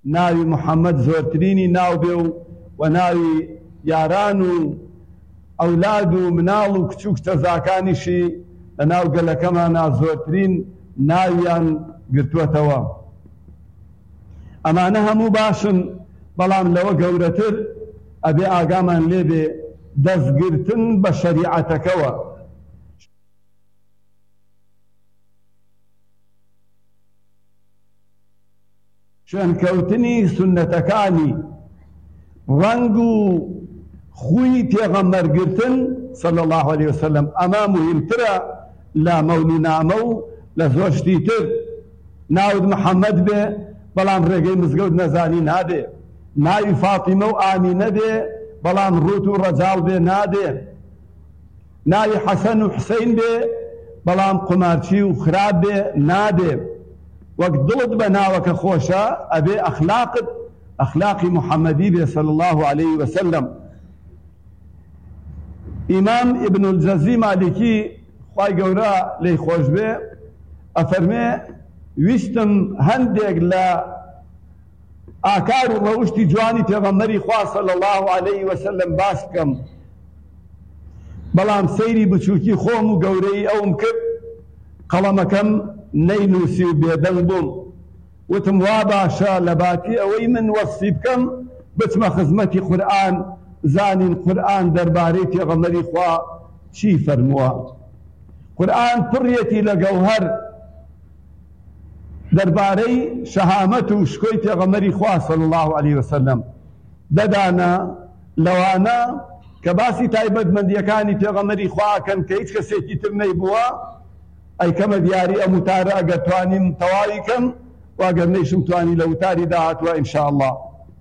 ناوی محەممەد زۆرترینی ناو بێ و ناوی یاران و ئەولاد و مناڵ و کچ و کچەزاکانیشی لە ناو گەلەکەمانە زۆرترین ناویان گرتووەتەوە. ئەمانە هەموو باشن، بەڵام لەوە گەورەتر ئەبێ ئاگامان لێبێ دەستگرتن بە شەریعەتەکەوە. شوێنکەوتنی سونەتەکانی ڕەنگ و خوی پێغەمبەرگرتن صلی الله عليه وسلم ئەمە مهمترە لە مەولینامە و لە زۆر شتی تر. ناود محەممەد بێ بەڵام ڕێگەی مزگەوت نەزانی نادێ، ناوی فاتیمە و ئامینە بێ بەڵام ڕوت و ڕەجاڵ بێ نادێ، ناوی حەسەن و حسەین بێ بەڵام قمارچی و خراپ بێ نادێ. وەک دڵت بە ناوەکە خۆشە ئەبێ ئەخلاقت ئەخلاقی محەممەدی بێ صلی الله عليه وسلم. ئیمام ابن الجەزی مالکی خوای گەورە لێی خۆش بێ ئەفەرمێ ویستم هەندێک لە ئاکار و ڕەوشتی جوانی پێغەمبەری خوا صلی الله عليه وسلم باس بکەم، بەڵام سەیری بچووکی خۆم و گەورەی ئەوم کرد، قەڵەمەکەم نەینووسی و بێدەنگ بووم. وتم وا باشە لە باتی ئەوەی من وەسی بکەم بچمە خزمەتی قورئان، زانین قورئان دەربارەی پێغەمبەری خوا چی فەرمووە. قورئان پڕیەتی لە گەوهەر دەربارەی شەهامەت و شکۆی پێغەمبەری خوا صلی الله عليه وسلم دەدانە لەوانە کە باسی تایبەتمەندیەکانی پێغەمبەری خواکەن کە هیچ کەسێکی تر نەیبووە، ئەیکەمە دیاری ئەم وتارە ئەگەر توانیم تەواوی کەم و ئەگەر نەیشم توانی لە وتاری داهاتوە ئینشاء الله.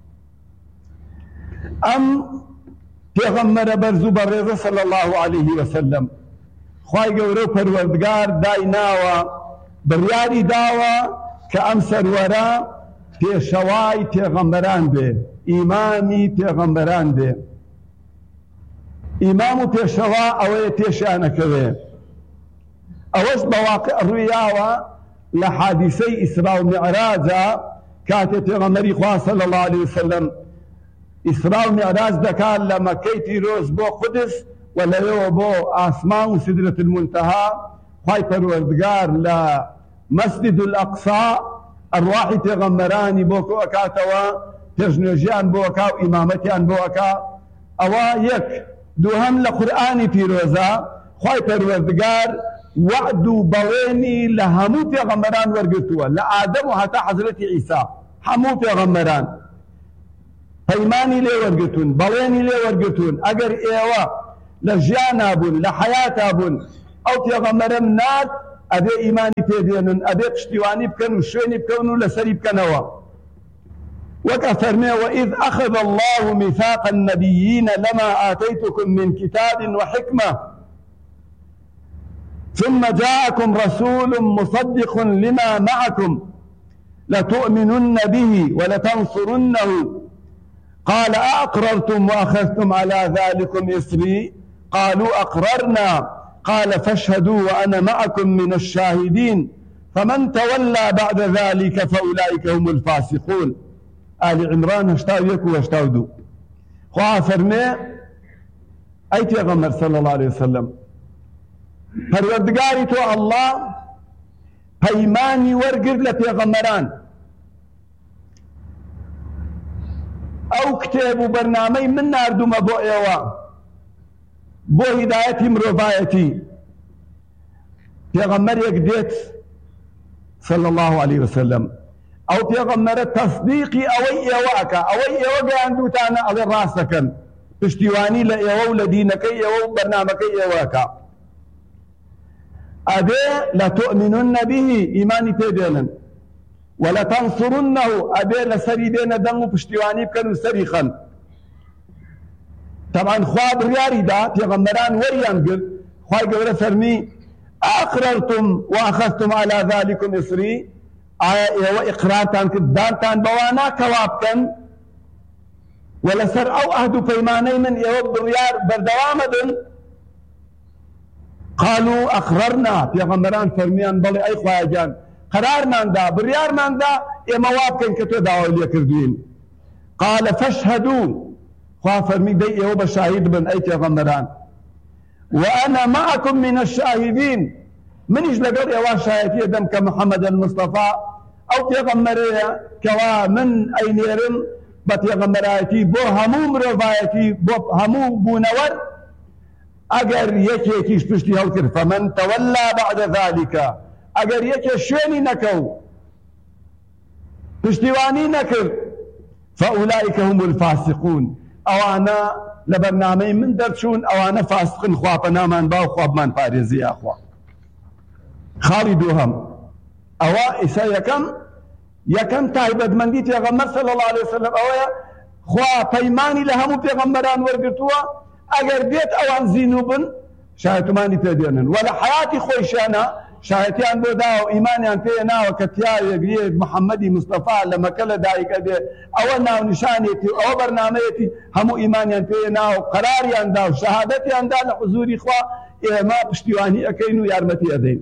ئەم پێغەمبەرە بەرز و بەڕێزە صلی الله عليه وسلم خوای گەورە و پەروەردگار دایناوە بڕیاری داوە کە ئەم سەروەرە پێشەوای پێغەمبەران بێ، ئیمامی پێغەمبەران بێ. ئیمام و پێشەوا ئەوەیە پێشیانەکەوێ. ئەوەش بەواقع ڕوویاوە لە حادیسەی ئیسرا و میعراجە کاتێ پێغەمبەری خوا صلی الله عليه وسلم ئیسرا و میعراج دەکات لە مەکەی پیرۆز بۆ قودس و لەوێوە بۆ ئاسمان و سدرەت المنتەها. خوای پەروەردگار لە مەسجد الأقصا ئەرواحی پێغەمبەرانی بۆ کۆکاتەوە، پێشنوێژیان بۆ ئەکا و ئیمامەتیان بۆ ئەکا. ئەوە یەک. دووهەم لە قورئانی پیرۆزە خوای پەروەردگار وعد و بەڵێنی لە هەموو پێغەمبەران وەرگرتووە، لە ئادەم و هەتا حەزرەتی عیسا هەموو پێغەمبەران پەیمانی لێ وەرگرتوون، بەڵێنی لێ وەرگرتوون ئەگەر ئێوە لە ژیانا بوون لە حەیاتا بوون ئەو پێغەمبەرم نات ئەبێ ئیمانی پێدێنن، ئەبێ پشتیوانی بکەن و شوێنی بکەون و لەسەری بکەنەوە. وەک ئەفەرمێ وإذ أخذ الله ميثاق النبيين لما آتيتكم من كتاب وحكمة ثم جاءكم رسول مصدق لما معكم لتؤمنن به ولتنصرنه قال أأقررتم وأخذتم على ذلكم إصري قالوا أقررنا قال فاشهدوا وأنا معكم من الشاهدين فمن تولى بعد ذلك فأولئك هم الفاسقون. آل عمران 81 و 82. خواه فرمي أي پیغمبر صلى الله عليه وسلم پروردگاری تو الله پەیمانی وەرگرت لە پێغەمبەران. ئەو کتێب و بەرنامەی من ناردومە بۆ ئێوە بۆ هیدایەتی مرۆڤایەتی. پێغەمبەرێک دێت صلى الله عليه وسلم ئەو پێغەمبەرە تەصدیقی ئەوەی ئێوە ئەکا، ئەوەی ئێوە گەیاندووتانە ئەڵێ ڕاست دەکەن، پشتیوانی لە ئێوە و لە دینەکەی ئێوە و بەرنامەکەی ئێوە ئەکا. ئەبێ لەتؤمنن به ئیمانی پێدێنن ولتنصرنه ئەبێ لەسەری بێنە دەنگ و پشتیوانی بکەن و سەری خەن. طبعا خوا بڕیاری دا پێغەمبەران وەریان گرت. خوای گەورە فەرمی ئەقررتم وأخذتم على ذلكم إصري ئایا ئێوە ئیقرارتان کرد دانتان بەوانە کەوا بکەن و لەسەر ئەو ئەهد و پەیمانەی من ئێوە بڕیار بەردەوامەدن. قالوا أقررنا پیغمبران فرمیان بله ای خواهجان قرارمان دا بریارمان دا إما وابكن كتو دعوة ليكردين قال فاشهدوا خوا فرمي دي إيوه بشاهد بن أي پیغمبران وأنا معكم من الشاهدين منيش لقل إيوه شاهدية دم كمحمد المصطفى أو پیغمبرية كوا من أي نيرم بپیغمبرایتی بو همو مروایتی بو همو بونور اگر یکیش پشتی هل کرد فمن تولا بعد ذلك اگر یکی شوینی نکو پشتیوانی نکر فاولئك هم الفاسقون اوانا لبرنامه من درچون اوانا فاسقن خوابنا من باو خواب من پارێزی اخوا خالدوهم اوا ئیسا یەکەم تایبەتمەندی پێغەمبەر صلی الله عليه وسلم ئەوەیە خوا پەیمانی لە هەموو پێغەمبەران وەرگرتووە ئەگەر بێت ئەوان زینو بن شایەتمانی پێدێنن و لە حەیاتی خۆیشانە شایەتیان بۆ داوە و ئیمانیان پێناوە کە پیاوێک یەک محەممەدی مستەفا لە مەکە لە دایکە دێ ئەوە ناونیشانێتی ئەوە بەرنامەیەتی هەموو ئیمانیان پێناوە و قەراریان دا و شەهادەتیان دا لە حوزوری خوا ئێمە پشتیوانی ئەەکەین و یارمەتی ئەدەین.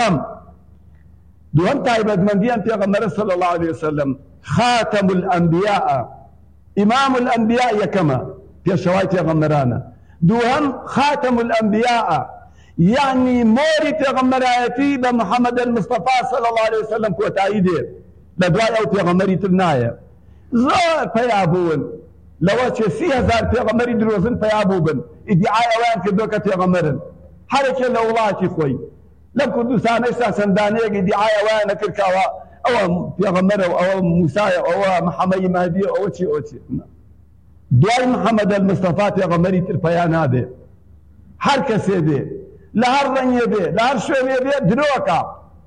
دوهم تایبەتمەندیان پێغەمبەر صلی الله عليه وسلم خاتم الأنبياء إمام الأنبياء يكما پێشەوای پێغەمبەرانە. دوهم خاتم الأنبياء يعني موري پێغەمبەرایەتی بە محەممەد المصطفى صلی الله عليه وسلم کۆتایی دێ لە دوای ئەو پێغەمبەری تر نایە. زۆر پەیا بوون لەوە چێ 30,000 پێغەمبەری درۆزن پەیا بوو بن ئیدعای ئەویان کردووە کە پێغەمبەرن هەرێکێ لە وڵاتی خۆی لەم کوردستانە ئێستا چەندانەیەک ئیدعای ئەویان نەکردکەوە ئەوە پێغەمبەرە و ئەوە موسایە ئەوە محەممەدی مەهدیە ئەوە چی ئەوە چی دوای محەممەد المصطفى پێغەمبەری تر پەیا نادێ هەر کەسێ بێ لە هەر ڕەنگێ بێ لە هەر شوێنێ بێ درۆکە.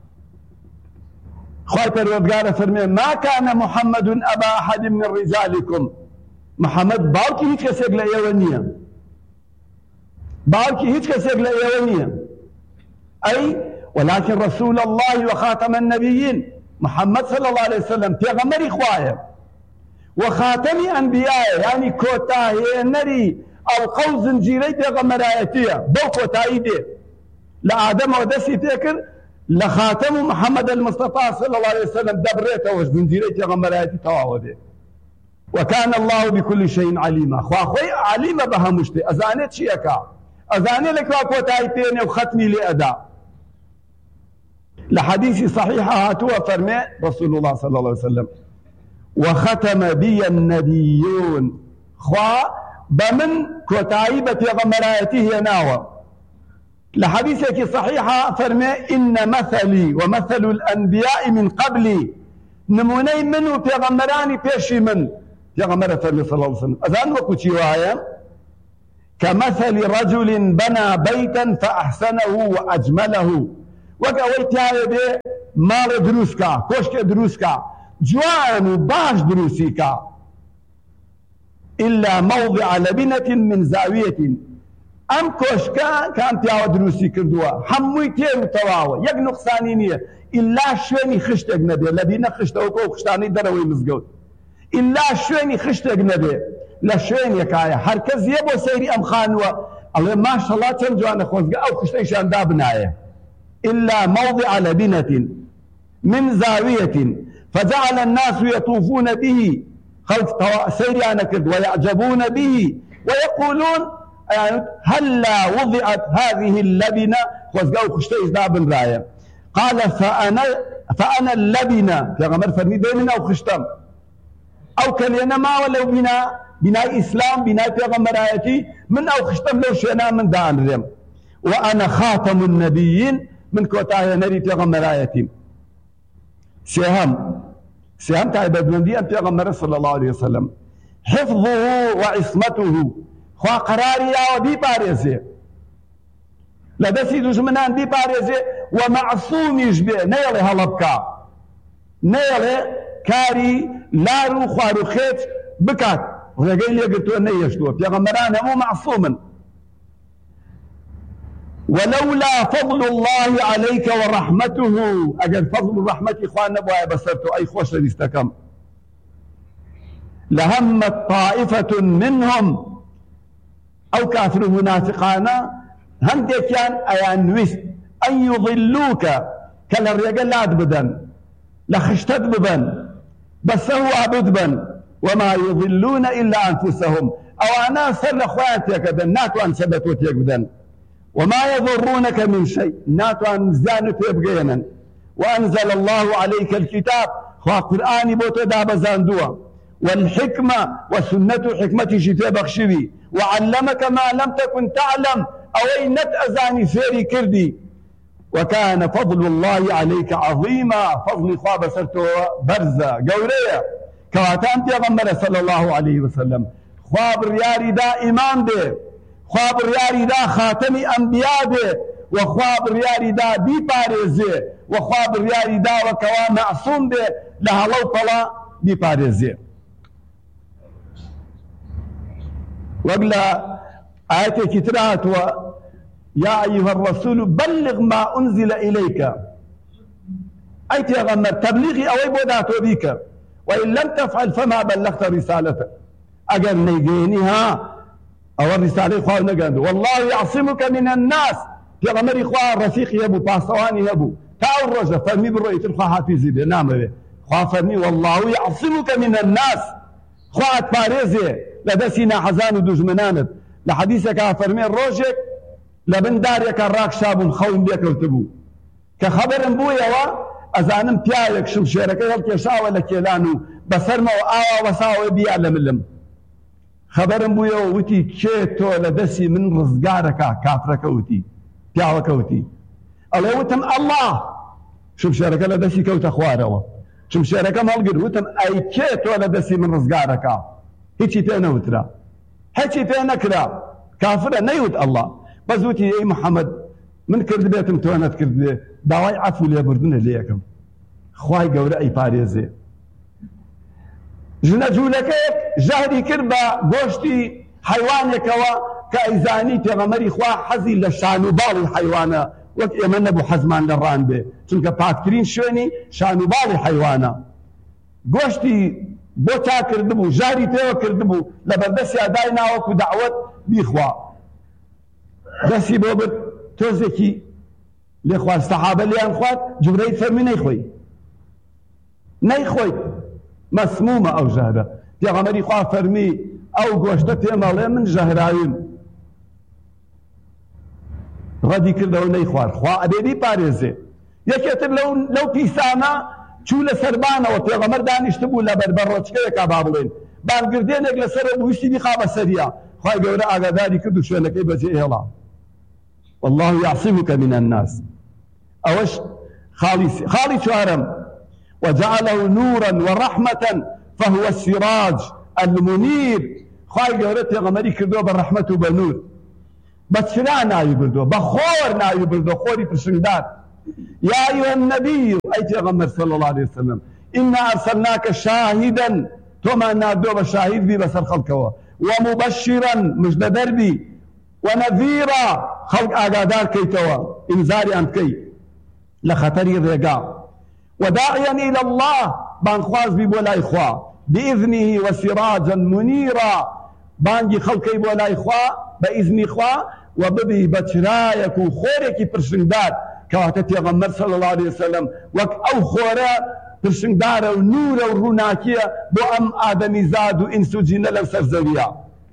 خوای پەروەردگارە فەرمێ ما كان محمد أبا أحد من رجالكم محەممەد باوکی هیچ کەسێک لە ئێوە نییە باوکی هیچ کەسێک لە ئێوە نییە أي ولكن رسول الله وخاتم النبيين محمد صلى الله عليه وسلم پیغمبری خواه وخاتم انبیاء يعني كوتاه نري او قو زنجيري پیغمبرایتیه بو كوتاهی ده لآدم ودسي تكر لخاتم محمد المصطفى صلى الله عليه وسلم دبريته وش زنجيري پیغمبرایتی تواهو ده وكان الله بكل شيء عليما خواهي عليما بها مشتي ازانت شيئكا ازاني لك كوتاهی تيني وختمي لأداء لحديث صحيحة هاتوا فرمي رسول الله صلى الله عليه وسلم وختم بي النبيون خوا بمن كتائب بيغمرايته يناوى لحديثك صحيحة فرمي إن مثلي ومثل الأنبياء من قبلي نموني منه بيغمراني بيشي من بيغمرة فرمي صلى الله عليه وسلم أذان وكتي وآية كمثل رجل بنى بيتا فأحسنه وأجمله وەک ئەوەی تاوێ بێ ماڵێ دروستکە کۆشکێ دروستکە جوان و باش دروستیکە إلا موضع لبنة من زاوية ئەم کۆشکە کام پیاوە دروستی کردووە هەمووی تێر و تەواوە یەک نوقسانی نییە ئللا شوێنی خشتێک نەبێ لەبینە خشتەوەکە و خشتانەی دەرەوەی مزگەوت ئللا شوێنی خشتێک نەبێ لە شوێنێکایە هەرکەس یە بۆ سەیری ئەم خانووە ئەڵێ ماشەڵڵا چەند جوانە خۆزگە ئەو خشتەیشان دابنایە إلا موضع لبنة من زاوية فجعل الناس يطوفون به خلف سيريان كد ويعجبون به ويقولون يعني هلا وضعت هذه اللبنة خزقوا خشتيش دابن راية قال فأنا اللبنة يا غمر فرمي بيننا وخشتم أو كلينا ما ولو بناء إسلام بناء پیغمبر آياتي من أو خشتم لو شئنا من دان رم وأنا خاتم النبيين من كوتاه نري پیغمبرایتی. سهم تایبەتمەندی پیغمبر صلى الله عليه وسلم حفظه وعصمته خوا قراری او بی پارێزێ لە دەستی دوژمنان بی پارێزێ ومعصومیش بێ نەیەڵێ هەڵە بکە نەیەڵێ کاری لار و خوار و خێت بکات ڕێگەی لێگرتووە نەیەشتووە پیغمبران هەموو معصومن. ولولا فضل الله عليك ورحمته اجل فضل الرحمة اخوان نبوها بسرته اي خوش لستكم لهمت طائفة منهم او كافر منافقانا هندي كان ايان ويست ان يضلوك كلا الرجال لاد بدن لخشتد ببن بس هو عبد بن وما يضلون إلا أنفسهم أو أنا سر أخواتك بدن ناتو أن سبتوتيك بدن وما يضرونك من شيء ناتو أن زانتك بغينا وأنزل الله عليك الكتاب وقرآن بوتو داب زاندوا والحكمة وسنة حكمة شتاب خشبي وعلمك ما لم تكن تعلم أو نت أزاني سيري كردي وكان فضل الله عليك عظيما فضل خواب سرتو برزة قورية كواتان تيغمر صلى الله عليه وسلم خواب رياري دا إمام دي خواب رياري دا خاتمي أنبياء دي وخواب رياري دا بي باريزي وخواب رياري دا وكوا معصوم دي لها لو طلا بي باريزي وقلا آياتي كترات يا أيها الرسول بلغ ما أنزل إليك أي تغمر تبليغي أو بوداتو بيك وإن لم تفعل فما بلغت رسالته أجل نيجينها أو الرسالة إخوة نجند والله يعصمك من الناس تغمر إخوة رفيق يبو باصواني يبو تعال الرجل فرمي بالرؤية الخوة حافظي به نعم به خواه فرمي والله يعصمك من الناس خواه باريزي لدسينا حزان ودجمنانت لحديثك فرمي الرجل لبن داريك الراك شاب خوين بيك وتبو كخبر بويا أزانم بيايك شم شيرك يلقي شاوة لكيلانو بسرما وآوا وساوة بيا لملم خبر بويا وتي كيتو لدسي من رزقارك كافرك وتي بياوك وتي الله وتم الله شم شيرك لدسي كوت أخواره شم شيرك مالقر وتم أي كيتو لدسي من رزقارك هيتي تينا وترا هيتي تينا كرا كافر نيوت الله بزوتي يا محمد من كرد بيتم توانت كرد داواي عفو لي بردنا ليكم خواي قورا اي باريزي جنا جولكيك جهدي كربا قوشتي حيوانك كايزاني تغمري خوا حزي لشانوبال الحيوانة وك يمن ابو حزمان للران به چونك باكترين شوني شانوبال الحيوانة قوشتي بوتا كردبو جاري تيو كردبو لبردسي اداينا وكو دعوت بيخوا دسي بوبت توزكي لإخوة الصحابة اللي أنخوات جبريل فرمي نيخوي مسمومة أو جهرة تيغمري خواه فرمي أو قوشتة مالي من جهرايم غدي كردو نيخوار خواه أبيدي باريزي يكتب لو بيسانا شو لسربانا وتيغمر دانشتبو لبربروتشكي كابابلين بانقردينك لسر بوشتي بخابة سريع خواه قورا آقاداري كردو شوينك إبازي إيلا والله يعصمك من الناس أوش خالي شوارم وجعله نورا ورحمة فهو السراج المنير خاي قولتي غمري كردو بالرحمة وبالنور بس شنا نايو بردو بخور نايو بردو خوري برشندار يا أيها النبي أي تغمر صلى الله عليه وسلم إنا أرسلناك شاهدا توما نادو بشاهد بي بسر خلقه ومبشرا مجد دربي ونذيرا خلق آقادار كيتوا إنزاري أنت كي لخطري الرقاء وداعيا إلى الله بانخواز بولا إخوة بإذنه وسراجا منيرا بانجي خلقي بولا إخوة بإذن إخوة وببي بترايك وخورك برشندار كواتتي غمر صلى الله عليه وسلم وك أو خورا برشندار ونور وروناكية بو أم آدمي زاد إنسو جن لو سرزويا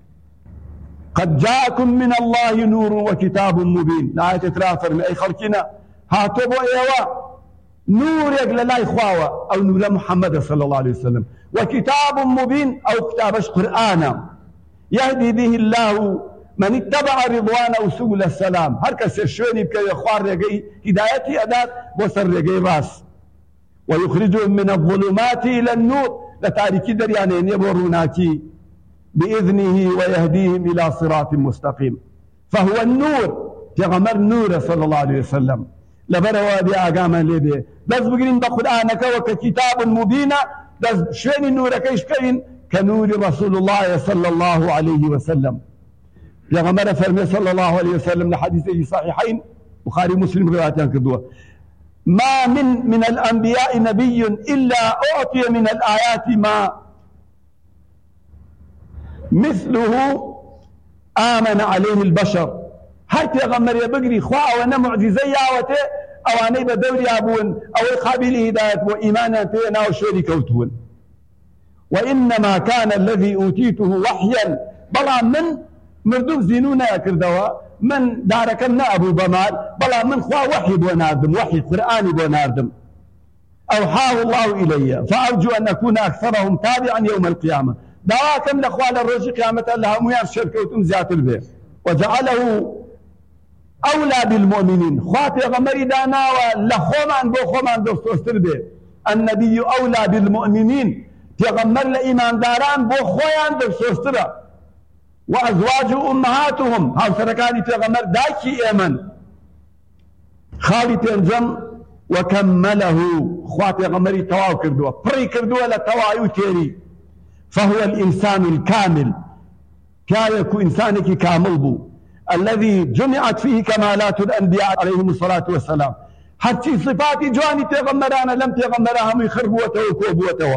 قد جاءكم من الله نور وكتاب مبين لا تترافر من أي خلقنا هاتوا بو إيوا نور يقل لا إخواوا أو نور محمد صلى الله عليه وسلم وكتاب مبين أو كتابش قرآن يهدي به الله من اتبع رضوانه سبل السلام هركس الشويني بكي يخوار رقي هدايتي أدات بوسر رقي راس ويخرجهم من الظلمات إلى النور لتاريكي دريانين يبوروناكي بإذنه ويهديهم إلى صراط مستقيم فهو النور تغمر نور صلى الله عليه وسلم لبروا دي أقاما لدي دز بقرين بقرآنك وككتاب مبين دز شوين النور كيشكين كنور رسول الله صلى الله عليه وسلم تغمر فرمي صلى الله عليه وسلم لحديثه صحيحين بخاري مسلم روايتان كدوه ما من الأنبياء نبي إلا أعطي من الآيات ما مثله آمن عليه البشر هاي تغمر يا بقري خواء وانا معجزي ياوته او اني بدوري ابون او قابل هداية وايمانا تينا وشوري كوتون وإنما كان الذي أوتيته وحيا بلا من مردوك زينونا كردوا من داركنا أبو ضمال بلا من خوا وحي بوناردم وحي قرآني بوناردم أوحاه الله إلي فأرجو أن أكون أكثرهم تابعا يوم القيامة دواكم لأخوال الرجي قيامة لها ميان شركة وتمزيات البيع وجعله أولى بالمؤمنين خواتي غمري دانا ولخومان بو خومان دوستوستر بي النبي أولى بالمؤمنين تغمر لإيمان داران بو خوان دوستوستر وأزواج أمهاتهم هاو سركاني تغمر داكي إيمن خالي تنجم وكمله خواتي غمري تواو كردوا بري كردوا لتوايو تيري فهو الإنسان الكامل كايكو إنسانك كامل بو الذي جمعت فيه كمالات الأنبياء عليهم الصلاة والسلام حتى صفات جواني تغمرانا لم تغمراهم يخربوا وتوكوبوا وتوا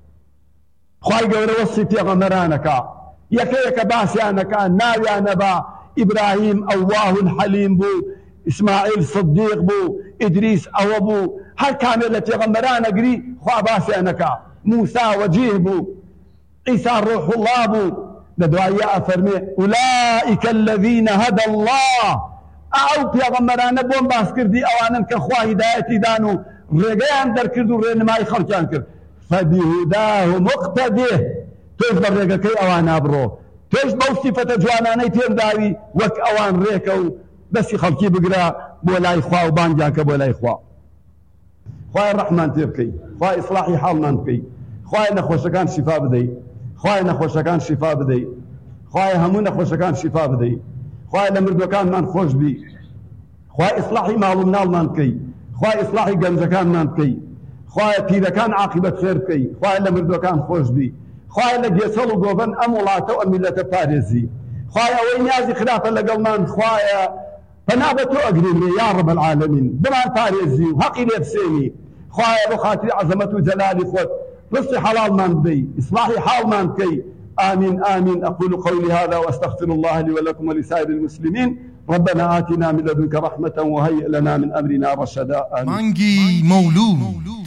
خواهي قول وصي تغمرانك يكيك باسيانك ناويانا با إبراهيم أواه حليم بو إسماعيل صديق بو إدريس أو بو هل كاملة تغمرانا قري خواه باسيانك موسى وجيه بو عيسى روح الله بو لدعاء فرمي أولئك الذين هدى الله أو بيغمرانا بوم باس كردي أوانا كخوا هدايتي دانو رقيان در كردو رينماي خلقان كرد فبهداه مقتده توش برقا كي أوانا برو توش بوصفة جواناني تيم داوي وك أوان ريكو بس خلقي بقرا بولاي خوا وبانجاك بولاي خوا خواي الرحمن تبكي خواي إصلاحي حال منكي خواي نخوشكان شفا بدي خواهی نخوشکان شفا بدهی خواهی همون نخوشکان شفا بدهی خواهی لمردوکان من خوش بی خواهی اصلاحی معلوم نال من کی خواهی اصلاحی گنجکان من کی خواهی پیرکان عاقبت خیر کی خواهی لمردوکان خوش بی خواهی لگیسل و گوبن ام ولاتا و ملت پارێزی خواهی اوی نیازی خلافه لگل من خواهی فنابتو اقریم یا رب العالمین بمان پارێزی و حقی لفسینی خواهی بخاطر عظمت و جلال خود رزق حلال من بي إصلاحي حال من كي آمين آمين أقول قولي هذا وأستغفر الله لي ولكم ولسائر المسلمين ربنا آتنا من لدنك رحمة وهيئ لنا من أمرنا رشدا آمين. مانجي مولود